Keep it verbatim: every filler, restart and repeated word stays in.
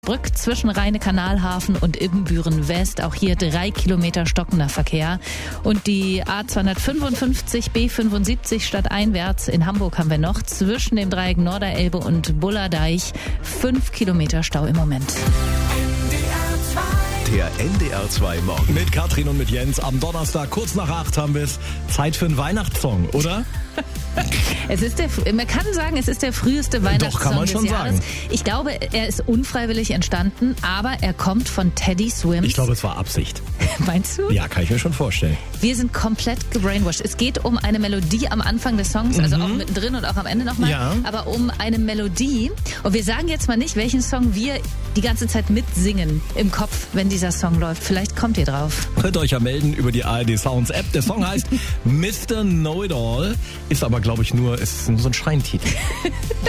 Brück zwischen Rheine-Kanalhafen und Ibbenbüren West. Auch hier drei Kilometer stockender Verkehr. Und die A zweihundertfünfundfünfzig B fünfundsiebzig stadteinwärts in Hamburg haben wir noch zwischen dem Dreieck Norderelbe und Bullerdeich fünf Kilometer Stau im Moment. Der N D R zwei Morgen. Mit Katrin und mit Jens am Donnerstag, kurz nach acht haben wir es. Zeit für einen Weihnachtssong, oder? Es ist der, man kann sagen, es ist der früheste Weihnachtssong Doch, kann man des schon Jahres. sagen. Ich glaube, er ist unfreiwillig entstanden, aber er kommt von Teddy Swims. Ich glaube, es war Absicht. Meinst du? Ja, kann ich mir schon vorstellen. Wir sind komplett gebrainwashed. Es geht um eine Melodie am Anfang des Songs, also Mhm. auch mittendrin und auch am Ende nochmal, Ja. aber um eine Melodie. Und wir sagen jetzt mal nicht, welchen Song wir die ganze Zeit mitsingen im Kopf, wenn dieser Song läuft. Vielleicht kommt ihr drauf. Könnt ihr euch ja melden über die A R D Sounds App. Der Song heißt Mister Know-It-All, ist aber, glaube ich, nur, ist nur so ein Schreintititel.